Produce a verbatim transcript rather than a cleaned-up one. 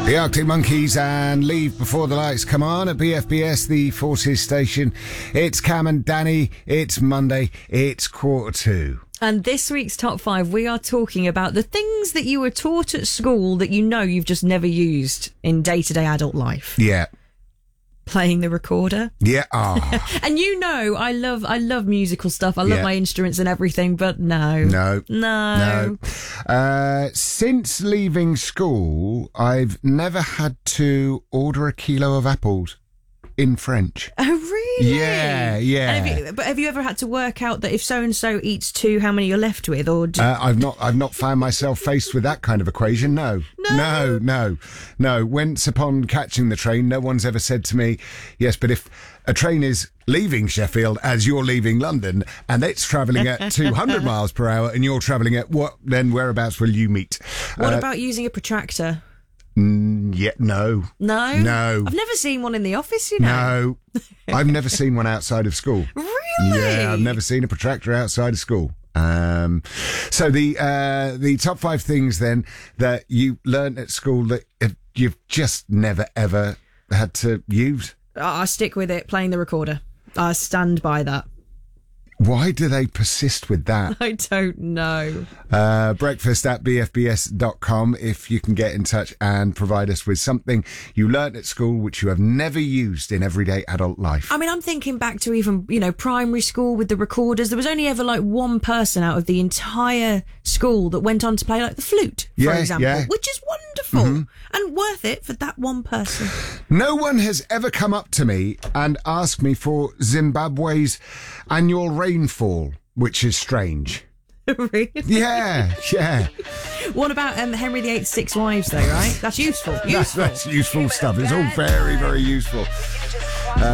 The Arctic Monkeys and Leave Before the Lights Come On at B F B S, the Forces station. It's Cam and Danny. It's Monday. It's quarter two. And this week's Top five, we are talking about the things that you were taught at school that you know you've just never used in day-to-day adult life. Yeah. Playing the recorder. Yeah. Oh. And you know, I love I love musical stuff. I love Yeah. my instruments and everything, but no. No. No. No. Uh, since leaving school, I've never had to order a kilo of apples in French. Oh, really? Yeah, yeah. And have you, but have you ever had to work out that if so-and-so eats two, how many you're left with? Or do, Uh, I've not I've not found myself faced with that kind of equation, no. No? No, no, no. Whence upon catching the train, no one's ever said to me, yes, but if a train is leaving Sheffield as you're leaving London and it's travelling at two hundred miles per hour and you're travelling at what, then whereabouts will you meet? what Uh, about using a protractor? mm, yeah, no. No? No. I've never seen one in the office, you know. No. I've never seen one outside of school. Really? Yeah, I've never seen a protractor outside of school. Um, so the uh, the top five things then that you learnt at school that you've just never ever had to use. I I stick with it, playing the recorder. I stand by that. Why do they persist with that? I don't know. Uh, breakfast at b f b s dot com if you can get in touch and provide us with something you learnt at school which you have never used in everyday adult life. I mean, I'm thinking back to even, you know, primary school with the recorders. There was only ever like one person out of the entire school that went on to play like the flute, for Yeah, example, yeah. which is wonderful and worth it for that one person. No one has ever come up to me and asked me for Zimbabwe's annual rainfall, which is strange. Really? Yeah, yeah. What about um, Henry the Eighth's six wives, though, right? That's useful. That's, Useful. that's useful stuff. It's all very, very useful.